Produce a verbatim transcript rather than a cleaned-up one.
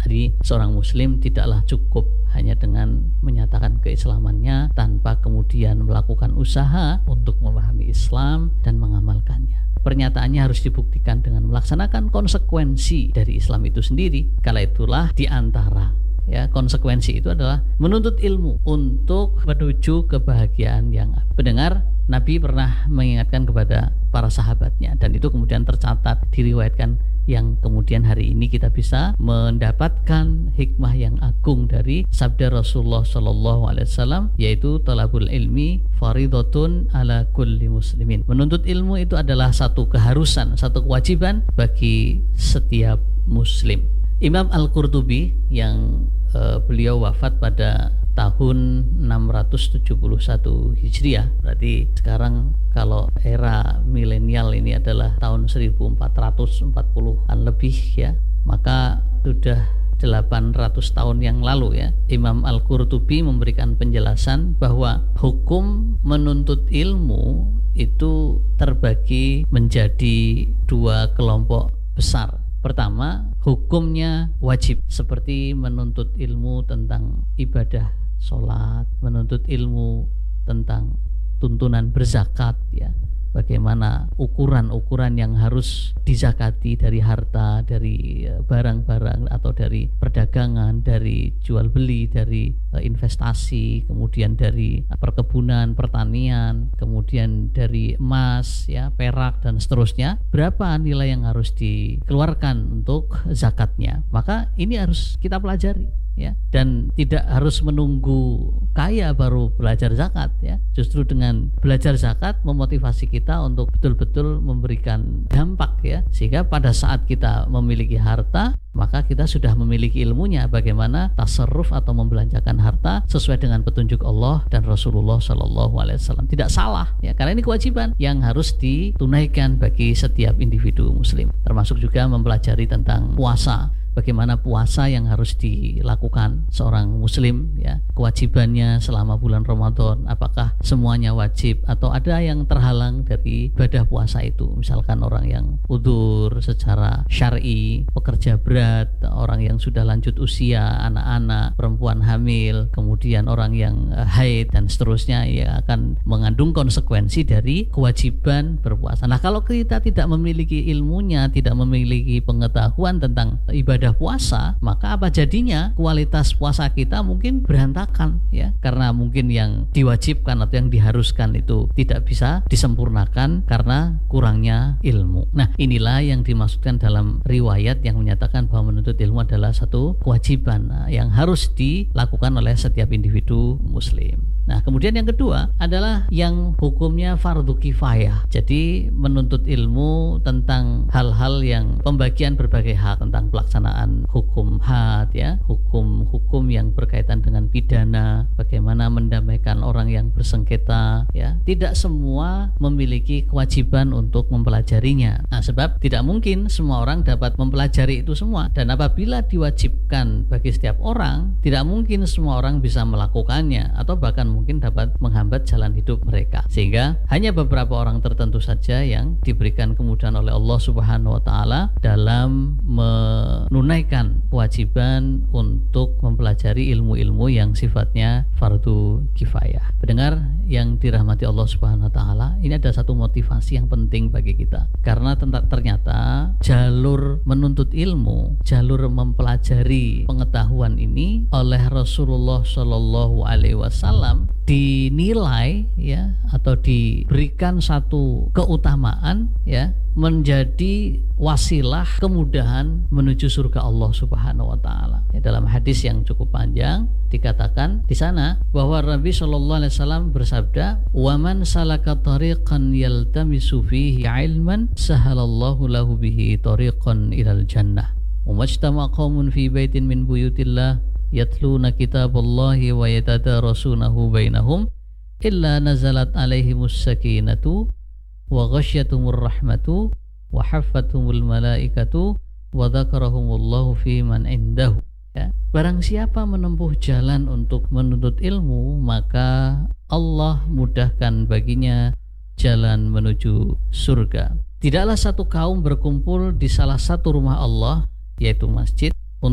Jadi seorang muslim tidaklah cukup hanya dengan menyatakan keislamannya tanpa kemudian melakukan usaha untuk memahami Islam dan mengamalkannya. Pernyataannya harus dibuktikan dengan melaksanakan konsekuensi dari Islam itu sendiri. Kala itulah di antara ya konsekuensi itu adalah menuntut ilmu untuk menuju kebahagiaan yang pendengar. Nabi pernah mengingatkan kepada para sahabatnya dan itu kemudian tercatat, diriwayatkan, yang kemudian hari ini kita bisa mendapatkan hikmah yang agung dari sabda Rasulullah Shallallahu Alaihi Wasallam, yaitu talabul ilmi faridotun ala kulli muslimin. Menuntut ilmu itu adalah satu keharusan, satu kewajiban bagi setiap muslim. Imam Al-Qurtubi yang uh, beliau wafat pada tahun enam ratus tujuh puluh satu Hijriah, berarti sekarang kalau era milenial ini adalah tahun seribu empat ratus empat puluhan lebih ya, maka sudah delapan ratus tahun yang lalu ya, Imam Al-Qurtubi memberikan penjelasan bahwa hukum menuntut ilmu itu terbagi menjadi dua kelompok besar. Pertama, hukumnya wajib, seperti menuntut ilmu tentang ibadah sholat, menuntut ilmu tentang tuntunan berzakat ya, bagaimana ukuran-ukuran yang harus dizakati dari harta, dari barang-barang atau dari perdagangan, dari jual beli, dari investasi, kemudian dari perkebunan, pertanian, kemudian dari emas ya, perak dan seterusnya, berapa nilai yang harus dikeluarkan untuk zakatnya. Maka ini harus kita pelajari ya, dan tidak harus menunggu kaya baru belajar zakat ya. Justru dengan belajar zakat memotivasi kita untuk betul-betul memberikan dampak ya, sehingga pada saat kita memiliki harta maka kita sudah memiliki ilmunya bagaimana tasarruf atau membelanjakan harta sesuai dengan petunjuk Allah dan Rasulullah Shallallahu Alaihi Wasallam. Tidak salah ya, karena ini kewajiban yang harus ditunaikan bagi setiap individu muslim, termasuk juga mempelajari tentang puasa. Bagaimana puasa yang harus dilakukan seorang muslim ya, kewajibannya selama bulan Ramadan, apakah semuanya wajib atau ada yang terhalang dari ibadah puasa itu, misalkan orang yang udzur secara syar'i, pekerja berat, orang yang sudah lanjut usia, anak-anak, perempuan hamil, kemudian orang yang haid dan seterusnya ya, akan mengandung konsekuensi dari kewajiban berpuasa. Nah, kalau kita tidak memiliki ilmunya, tidak memiliki pengetahuan tentang ibadah puasa, maka apa jadinya? Kualitas puasa kita mungkin berantakan ya, karena mungkin yang diwajibkan atau yang diharuskan itu tidak bisa disempurnakan karena kurangnya ilmu. Nah, inilah yang dimaksudkan dalam riwayat yang menyatakan bahwa menuntut ilmu adalah satu kewajiban nah, yang harus dilakukan oleh setiap individu muslim. Nah, kemudian yang kedua adalah yang hukumnya fardu kifayah. Jadi menuntut ilmu tentang hal-hal yang pembagian berbagai hak, tentang pelaksanaan hukum had ya, hukum-hukum yang berkaitan dengan pidana, bagaimana mendamaikan orang yang bersengketa ya. Tidak semua memiliki kewajiban untuk mempelajarinya. Nah, sebab tidak mungkin semua orang dapat mempelajari itu semua, dan apabila diwajibkan bagi setiap orang, tidak mungkin semua orang bisa melakukannya atau bahkan mungkin dapat menghambat jalan hidup mereka, sehingga hanya beberapa orang tertentu saja yang diberikan kemudahan oleh Allah Subhanahu wa taala dalam menunaikan kewajiban untuk mempelajari ilmu-ilmu yang sifatnya fardu kifayah. Pendengar yang dirahmati Allah Subhanahu wa taala, ini ada satu motivasi yang penting bagi kita, karena ternyata jalur menuntut ilmu, jalur mempelajari pengetahuan ini oleh Rasulullah Shallallahu Alaihi Wasallam dinilai ya, atau diberikan satu keutamaan ya, menjadi wasilah kemudahan menuju surga Allah Subhanahu wa taala. Ya, dalam hadis yang cukup panjang dikatakan di sana bahwa Nabi Shallallahu Alaihi Wasallam bersabda, "Wa man salaka tariqan yaltamisu fihi ilman sahalallahu lahu bihi tariqan ilal jannah. Wa majtama qaumun fi baitin min buyutillah yatluna kitaballahi wa yatadarasunahu bainahum illa nazalat alaihimus sakinatu wa ghasyatumur rahmatu wa haffathumul malaikatu wa dzakarahumullahu fi man indahu." Ya, barang siapa menempuh jalan untuk menuntut ilmu, maka Allah mudahkan baginya jalan menuju surga. Tidaklah satu kaum berkumpul di salah satu rumah Allah, yaitu masjid,